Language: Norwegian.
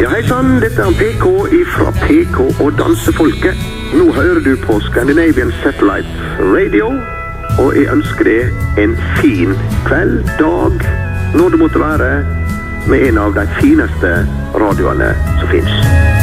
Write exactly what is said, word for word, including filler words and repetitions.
Ja, hei sann, dette er P K ifra P K og Dansefolket. Nå hører du på Scandinavian Satellite Radio, og jeg ønsker deg en fin kveld, dag, når det måtte være, med en av de fineste radioene som finnes.